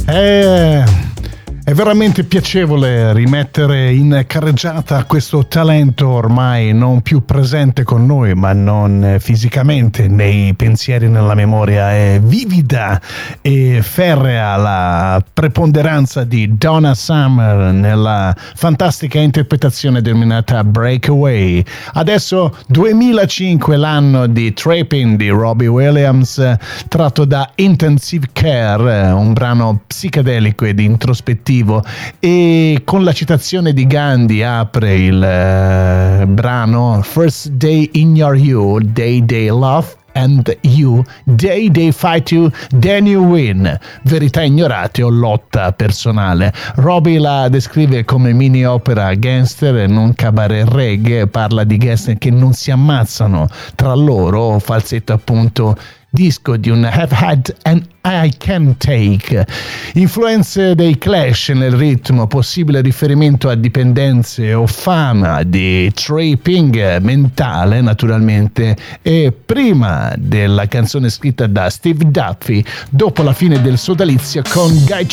È veramente piacevole rimettere in carreggiata questo talento ormai non più presente con noi, ma non fisicamente, nei pensieri, nella memoria. È vivida e ferrea la preponderanza di Donna Summer nella fantastica interpretazione denominata Breakaway. Adesso 2005, l'anno di Trapping di Robbie Williams, tratto da Intensive Care, un brano psichedelico ed introspettivo, e con la citazione di Gandhi apre il brano First Day in Your You, Day Day Love and You, Day Day Fight You, Then You Win. Verità ignorate o lotta personale. Robbie la descrive come mini opera gangster, non cabaret reggae, parla di gangster che non si ammazzano tra loro, falsetto appunto disco di un Have Had and I Can Take. Influenze dei Clash nel ritmo, possibile riferimento a dipendenze o fama di tripping mentale naturalmente, e prima della canzone scritta da Steve Duffy dopo la fine del sodalizio con Guy